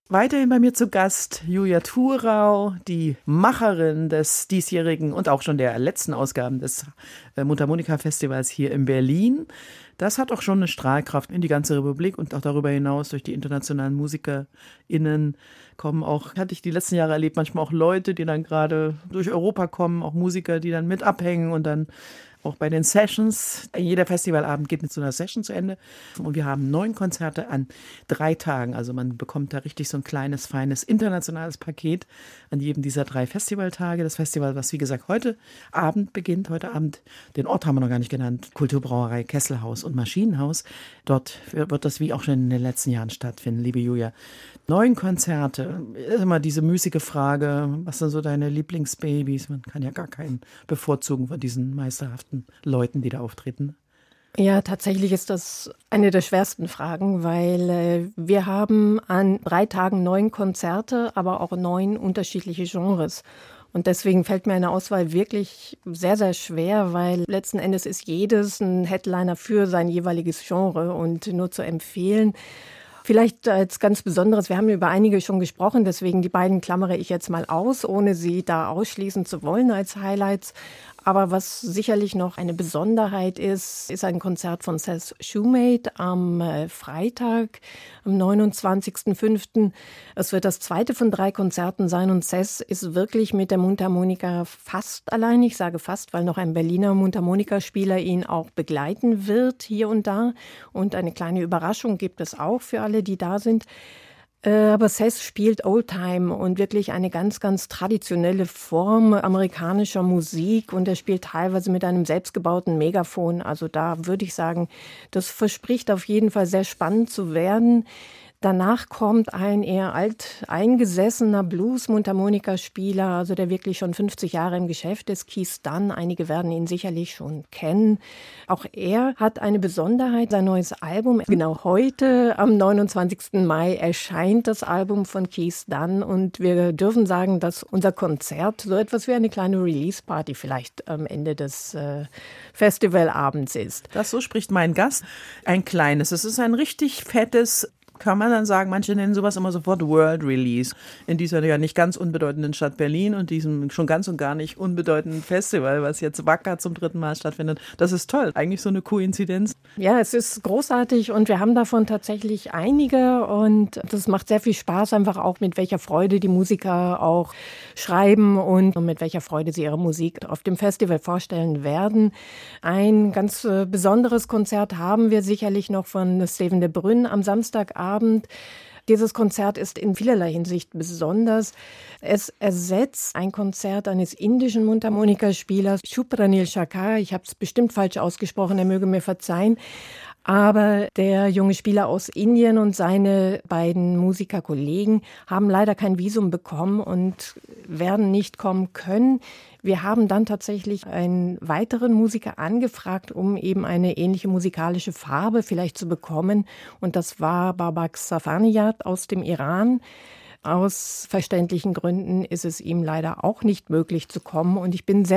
Weiterhin bei mir zu Gast Julia Thurau, die Macherin des diesjährigen und auch schon der letzten Ausgaben des Mundharmonika-Festivals hier in Berlin. Das hat auch schon eine Strahlkraft in die ganze Republik und auch darüber hinaus durch die internationalen MusikerInnen kommen auch, hatte ich die letzten Jahre erlebt, manchmal auch Leute, die dann gerade durch Europa kommen, auch Musiker, die dann mit abhängen und dann auch bei den Sessions. Jeder Festivalabend geht mit so einer Session zu Ende. Und wir haben 9 Konzerte an 3 Tagen. Also man bekommt da richtig so ein kleines, feines, internationales Paket an jedem dieser 3 Festivaltage. Das Festival, was wie gesagt heute Abend beginnt. Heute Abend, den Ort haben wir noch gar nicht genannt, Kulturbrauerei Kesselhaus und Maschinenhaus. Dort wird das wie auch schon in den letzten Jahren stattfinden, liebe Julia. 9 Konzerte. Ist immer diese müßige Frage, was sind so deine Lieblingsbabys? Man kann ja gar keinen bevorzugen von diesen meisterhaften Leuten, die da auftreten. Ja, tatsächlich ist das eine der schwersten Fragen, weil wir haben an 3 Tagen 9 Konzerte, aber auch 9 unterschiedliche Genres. Und deswegen fällt mir eine Auswahl wirklich sehr, sehr schwer, weil letzten Endes ist jedes ein Headliner für sein jeweiliges Genre und nur zu empfehlen. Vielleicht als ganz Besonderes, wir haben über einige schon gesprochen, deswegen die beiden klammere ich jetzt mal aus, ohne sie da ausschließen zu wollen als Highlights. Aber was sicherlich noch eine Besonderheit ist ein Konzert von Seth Shoemate am Freitag, am 29.05. Es wird das 2. von 3 Konzerten sein und Seth ist wirklich mit der Mundharmonika fast allein. Ich sage fast, weil noch ein Berliner Mundharmonikaspieler ihn auch begleiten wird hier und da. Und eine kleine Überraschung gibt es auch für alle, die da sind. Aber Seth spielt Oldtime und wirklich eine ganz, ganz traditionelle Form amerikanischer Musik und er spielt teilweise mit einem selbstgebauten Megafon. Also da würde ich sagen, das verspricht auf jeden Fall sehr spannend zu werden. Danach kommt ein eher alteingesessener Blues-Mundharmonikaspieler, also der wirklich schon 50 Jahre im Geschäft ist, Keith Dunn. Einige werden ihn sicherlich schon kennen. Auch er hat eine Besonderheit, sein neues Album. Genau heute, am 29. Mai, erscheint das Album von Keith Dunn und wir dürfen sagen, dass unser Konzert so etwas wie eine kleine Release-Party vielleicht am Ende des Festivalabends ist. Das, so spricht mein Gast, ein kleines. Es ist ein richtig fettes, kann man dann sagen, manche nennen sowas immer sofort World Release. In dieser ja nicht ganz unbedeutenden Stadt Berlin und diesem schon ganz und gar nicht unbedeutenden Festival, was jetzt wacker zum 3. Mal stattfindet. Das ist toll. Eigentlich so eine Koinzidenz. Ja, es ist großartig und wir haben davon tatsächlich einige und das macht sehr viel Spaß, einfach auch mit welcher Freude die Musiker auch schreiben und mit welcher Freude sie ihre Musik auf dem Festival vorstellen werden. Ein ganz besonderes Konzert haben wir sicherlich noch von Steven de Bruyne am Samstagabend. Dieses Konzert ist in vielerlei Hinsicht besonders. Es ersetzt ein Konzert eines indischen Mundharmonikaspielers, Shubhranil Shakar. Ich habe es bestimmt falsch ausgesprochen, er möge mir verzeihen. Aber der junge Spieler aus Indien und seine beiden Musikerkollegen haben leider kein Visum bekommen und werden nicht kommen können. Wir haben dann tatsächlich einen weiteren Musiker angefragt, um eben eine ähnliche musikalische Farbe vielleicht zu bekommen. Und das war Babak Safaniyat aus dem Iran. Aus verständlichen Gründen ist es ihm leider auch nicht möglich zu kommen. Und ich bin sehr